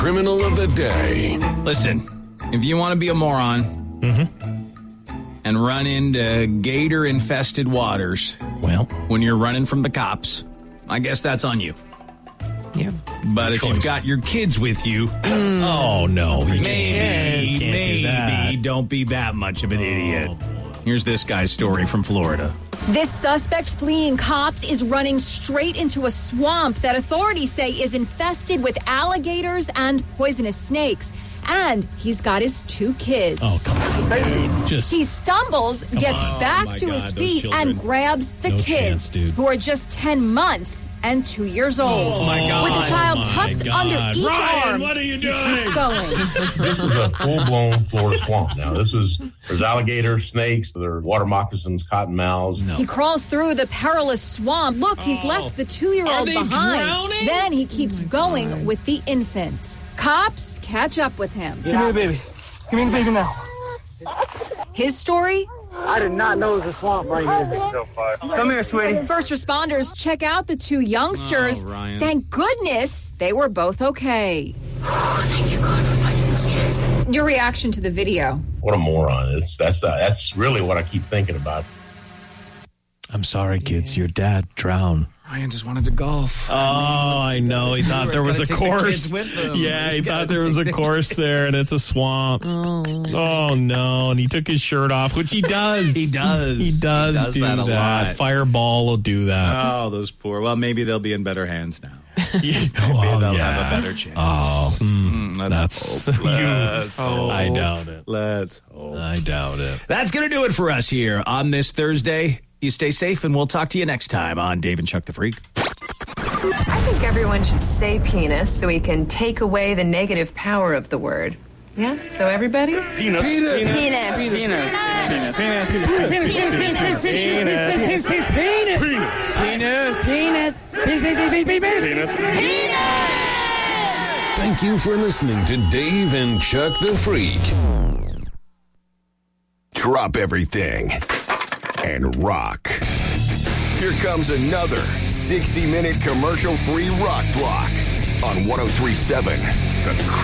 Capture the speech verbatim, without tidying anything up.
Criminal of the day. Listen, if you want to be a moron Mm-hmm. and run into gator-infested waters Well, when you're running from the cops, I guess that's on you. yeah. But if Choice. you've got your kids with you, Oh, no. You maybe, can't, you can't do maybe that. don't be that much of an idiot. Here's this guy's story from Florida. This suspect fleeing cops is running straight into a swamp that authorities say is infested with alligators and poisonous snakes. And he's got his two kids. Oh, come on, dude. Just, He stumbles, gets on. back Oh, my to God, his those feet, children. and grabs the No kids, chance, dude. who are just ten months and two years old. Oh, my God. With the child Oh, my tucked God. under each Ryan, arm, what are you he doing? keeps going. This is a full-blown Florida swamp now. This is, there's alligators, snakes, there are water moccasins, cottonmouths. He crawls through the perilous swamp. Look, he's Oh. left the Are two-year-old they behind. drowning? Then he keeps going with the infant. Cops catch up with him. Give me the baby. Give me the baby now. His story? I did not know it was a swamp right here. Come here, sweetie. First responders check out the two youngsters. Oh, Ryan. Thank goodness they were both okay. Thank you, God, for finding those kids. Your reaction to the video? What a moron. It's, that's, uh, that's really what I keep thinking about. I'm sorry, kids. Your dad drowned. Ryan just wanted to golf. Oh, I know. He thought there was a Gotta take the course. kids with them. Yeah, he You thought gotta there was a take the course there, and it's a swamp. Oh, no. And he took his shirt off, which he does. He does. He does, He does do that that. a lot. Fireball will do that. Oh, those poor. Well, maybe they'll be in better hands now. Yeah. Maybe Oh, they'll yeah. have a better chance. Oh, hmm. Mm, let's that's hope. Let's hope. I doubt it. Let's hope. I doubt it. That's going to do it for us here on this Thursday. You stay safe, and we'll talk to you next time on Dave and Chuck the Freak. I think everyone should say penis so we can take away the negative power of the word. Yeah? So everybody? Penis. Penis. Penis. Penis. Penis. Penis. Penis. Penis. Penis. Penis. Penis. Penis. Penis. Thank you for listening to Dave and Chuck the Freak. Drop everything and rock. Here comes another sixty-minute commercial-free rock block on one oh three point seven The